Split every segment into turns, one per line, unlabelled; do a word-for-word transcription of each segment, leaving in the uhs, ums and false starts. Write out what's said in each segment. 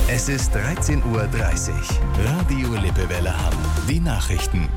Es ist dreizehn Uhr dreißig. Radio Lippewelle Hamm. Die Nachrichten.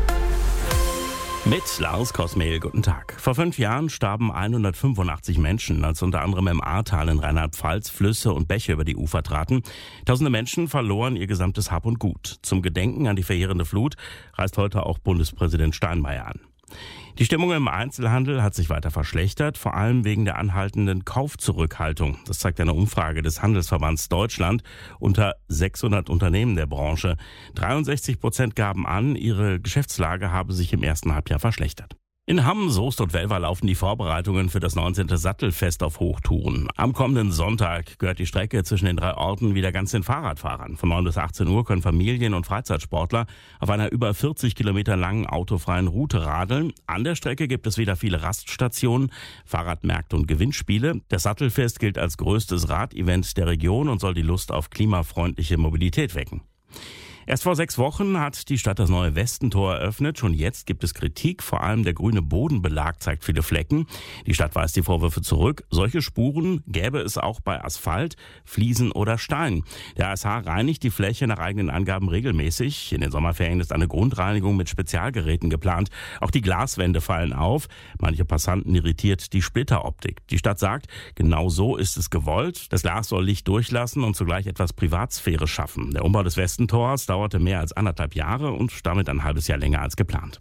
Mit Lars Kosmehl, guten Tag. Vor fünf Jahren starben hundertfünfundachtzig Menschen, als unter anderem im Ahrtal in Rheinland-Pfalz Flüsse und Bäche über die Ufer traten. Tausende Menschen verloren ihr gesamtes Hab und Gut. Zum Gedenken an die verheerende Flut reist heute auch Bundespräsident Steinmeier an. Die Stimmung im Einzelhandel hat sich weiter verschlechtert, vor allem wegen der anhaltenden Kaufzurückhaltung. Das zeigt eine Umfrage des Handelsverbands Deutschland unter sechshundert Unternehmen der Branche. dreiundsechzig Prozent gaben an, ihre Geschäftslage habe sich im ersten Halbjahr verschlechtert. In Hamm, Soest und Welver laufen die Vorbereitungen für das neunzehnte Sattelfest auf Hochtouren. Am kommenden Sonntag gehört die Strecke zwischen den drei Orten wieder ganz den Fahrradfahrern. Von neun bis achtzehn Uhr können Familien- und Freizeitsportler auf einer über vierzig Kilometer langen autofreien Route radeln. An der Strecke gibt es wieder viele Raststationen, Fahrradmärkte und Gewinnspiele. Das Sattelfest gilt als größtes Radevent der Region und soll die Lust auf klimafreundliche Mobilität wecken. Erst vor sechs Wochen hat die Stadt das neue Westentor eröffnet. Schon jetzt gibt es Kritik, vor allem der grüne Bodenbelag zeigt viele Flecken. Die Stadt weist die Vorwürfe zurück. Solche Spuren gäbe es auch bei Asphalt, Fliesen oder Stein. Der A S H reinigt die Fläche nach eigenen Angaben regelmäßig. In den Sommerferien ist eine Grundreinigung mit Spezialgeräten geplant. Auch die Glaswände fallen auf. Manche Passanten irritiert die Splitteroptik. Die Stadt sagt, genau so ist es gewollt. Das Glas soll Licht durchlassen und zugleich etwas Privatsphäre schaffen. Der Umbau des Westentors dauert dauerte mehr als anderthalb Jahre und damit ein halbes Jahr länger als geplant.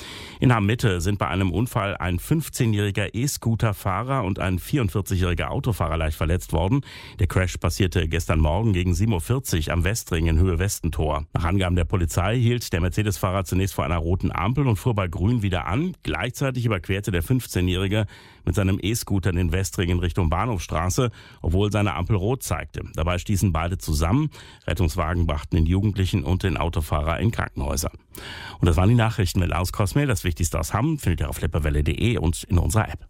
In Hamm-Mitte sind bei einem Unfall ein fünfzehnjähriger E-Scooter-Fahrer und ein vierundvierzigjähriger Autofahrer leicht verletzt worden. Der Crash passierte gestern Morgen gegen sieben Uhr vierzig am Westring in Höhe Westentor. Nach Angaben der Polizei hielt der Mercedes-Fahrer zunächst vor einer roten Ampel und fuhr bei Grün wieder an. Gleichzeitig überquerte der fünfzehnjährige mit seinem E-Scooter den Westring in Richtung Bahnhofstraße, obwohl seine Ampel rot zeigte. Dabei stießen beide zusammen. Rettungswagen brachten den Jugendlichen und den Autofahrer in Krankenhäuser. Und das waren die Nachrichten mit Lars Kosmehl. Das Wichtigste aus Hamm findet ihr auf lippewelle punkt de und in unserer App.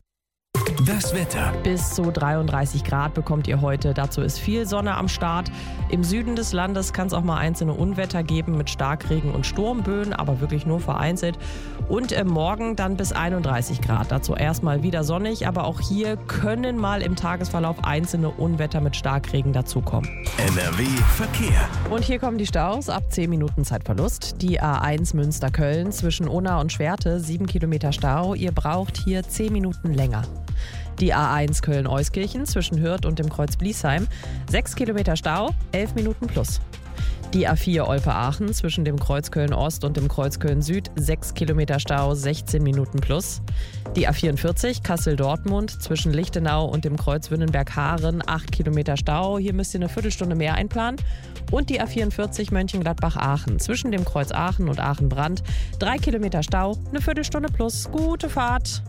Das Wetter.
Bis zu dreiunddreißig Grad bekommt ihr heute. Dazu ist viel Sonne am Start. Im Süden des Landes kann es auch mal einzelne Unwetter geben mit Starkregen und Sturmböen, aber wirklich nur vereinzelt. Und im Morgen dann bis einunddreißig Grad. Dazu erstmal wieder sonnig, aber auch hier können mal im Tagesverlauf einzelne Unwetter mit Starkregen dazukommen.
N R W Verkehr.
Und hier kommen die Staus ab zehn Minuten Zeitverlust. Die A eins Münster-Köln zwischen Unna und Schwerte, sieben Kilometer Stau. Ihr braucht hier zehn Minuten länger. Die A eins Köln-Euskirchen zwischen Hürth und dem Kreuz Bliesheim, sechs Kilometer Stau, elf Minuten plus. Die A vier Olpe-Aachen zwischen dem Kreuz Köln-Ost und dem Kreuz Köln-Süd, sechs Kilometer Stau, sechzehn Minuten plus. Die A vierundvierzig Kassel-Dortmund zwischen Lichtenau und dem Kreuz Wünnenberg-Haaren, acht Kilometer Stau. Hier müsst ihr eine Viertelstunde mehr einplanen. Und die A vierundvierzig Mönchengladbach-Aachen zwischen dem Kreuz Aachen und Aachen-Brand, drei Kilometer Stau, eine Viertelstunde plus. Gute Fahrt!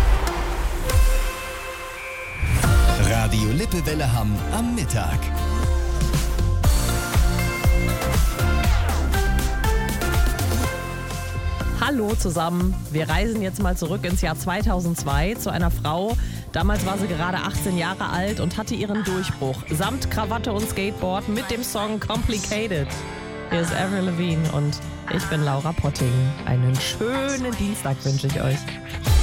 Radio Lippewelle Hamm am Mittag.
Hallo zusammen, wir reisen jetzt mal zurück ins Jahr zweitausendzwei zu einer Frau. Damals war sie gerade achtzehn Jahre alt und hatte ihren Durchbruch. Samt Krawatte und Skateboard mit dem Song Complicated. Hier ist Avril Lavigne und ich bin Laura Potting. Einen schönen Dienstag wünsche ich euch.